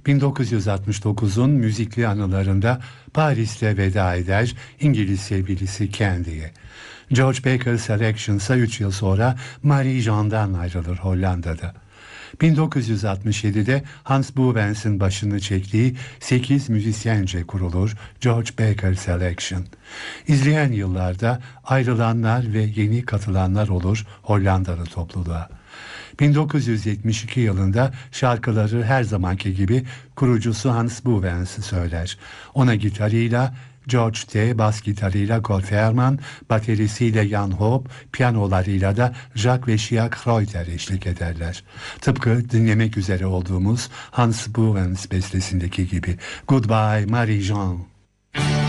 1969'un müzikli anılarında Paris'le veda eder İngiliz sevgilisi Candy'ye. George Baker Selection ise 3 yıl sonra Marie Jeanne'dan ayrılır Hollanda'da. 1967'de Hans Bouvens'in başını çektiği 8 müzisyence kurulur George Baker Selection. İzleyen yıllarda ayrılanlar ve yeni katılanlar olur Hollandalı topluluğa. 1972 yılında şarkıları her zamanki gibi kurucusu Hans Bouvens söyler. Ona gitarıyla George T, bas gitarıyla Goldferman, baterisiyle Jan Hoop, piyanolarıyla da Jacques ve Jacques Reuter eşlik ederler. Tıpkı dinlemek üzere olduğumuz Hans Bouvens bestesindeki gibi. Goodbye Marie-Jeanne.